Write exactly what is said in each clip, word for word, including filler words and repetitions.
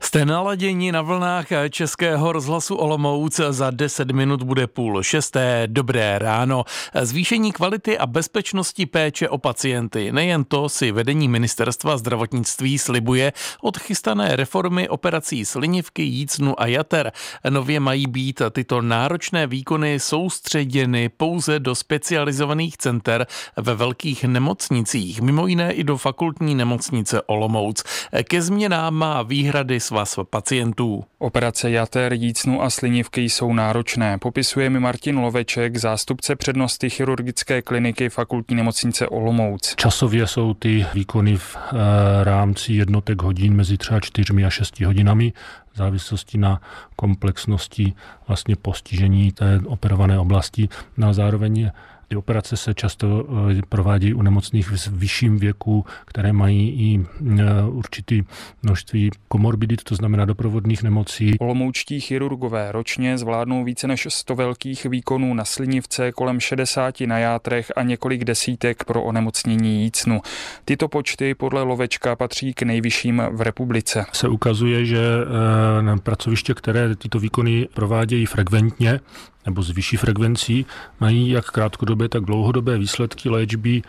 Jste naladěni na vlnách Českého rozhlasu Olomouc, za deset minut bude půl šesté. Dobré ráno. Zvýšení kvality a bezpečnosti péče o pacienty. Nejen to si vedení Ministerstva zdravotnictví slibuje od chystané reformy operací slinivky, jícnu a jater. Nově mají být tyto náročné výkony soustředěny pouze do specializovaných center ve velkých nemocnicích, mimo jiné i do fakultní nemocnice Olomouc. Ke změnám má výhrady Svaz pacientů. Operace jater, jícnu a slinivky jsou náročné, popisuje mi Martin Loveček, zástupce přednosty chirurgické kliniky fakultní nemocnice Olomouc. Časově jsou ty výkony v e, rámci jednotek hodin mezi třeba čtyřmi a šesti hodinami, v závislosti na komplexnosti vlastně postižení té operované oblasti. No a zároveň ty operace se často provádějí u nemocných v vyšším věku, které mají i určitý množství komorbidit, to znamená doprovodných nemocí. Olomoučtí chirurgové ročně zvládnou více než sto velkých výkonů na slinivce, kolem šedesáti na játrech a několik desítek pro onemocnění jícnu. Tyto počty podle Lovečka patří k nejvyšším v republice. Se ukazuje, že na pracoviště, které tyto výkony provádějí frekventně, nebo s vyšší frekvencí, mají jak krátkodobé, tak dlouhodobé výsledky léčby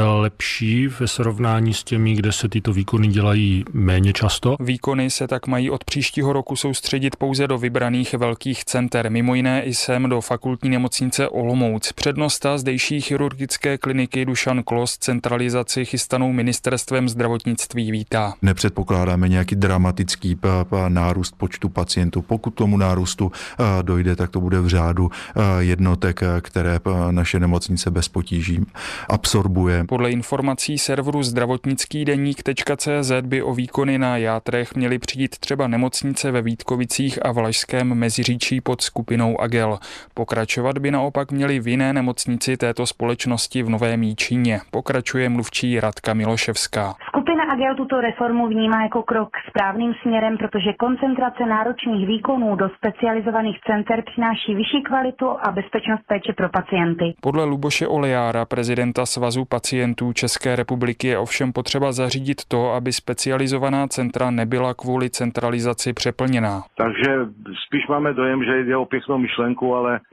lepší ve srovnání s těmi, kde se tyto výkony dělají méně často. Výkony se tak mají od příštího roku soustředit pouze do vybraných velkých center, mimo jiné i sem do fakultní nemocnice Olomouc. Přednosta zdejší chirurgické kliniky Dušan Klos centralizaci chystanou ministerstvem zdravotnictví vítá. Nepředpokládáme nějaký dramatický nárůst počtu pacientů. Pokud tomu nárůstu dojde, tak to bude v řádu jednotek, které naše nemocnice bez potíží absorbuje. Podle informací serveru zdravotnický deník tečka cé zet by o výkony na játrech měly přijít třeba nemocnice ve Vítkovicích a Valašském Meziříčí pod skupinou Agel. Pokračovat by naopak měly v jiné nemocnici této společnosti v Novém Jičíně. Pokračuje mluvčí Radka Miloševská. Skupina Agel tuto reformu vnímá jako krok správným směrem, protože koncentrace náročných výkonů do specializovaných center přináší vyšší kvalitu a bezpečnost péče pro pacienty. Podle Luboše Olejára, prezidenta Svazu pacientů České republiky, je ovšem potřeba zařídit to, aby specializovaná centra nebyla kvůli centralizaci přeplněná. Takže spíš máme dojem, že jde o pěknou myšlenku, ale e,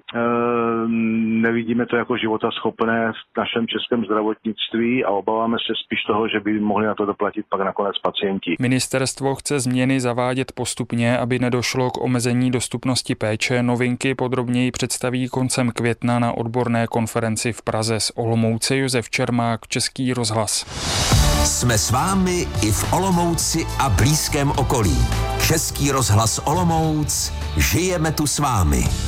nevidíme to jako životaschopné v našem českém zdravotnictví a obáváme se spíš toho, že by mohli na to doplatit pak nakonec pacienti. Ministerstvo chce změny zavádět postupně, aby nedošlo k omezení dostupnosti péče. Novinky podrobněji představí koncem května na odborné konferenci v Praze. Z Olomouce Josef Čermák, Český rozhlas. Jsme s vámi i v Olomouci a blízkém okolí. Český rozhlas Olomouc, žijeme tu s vámi.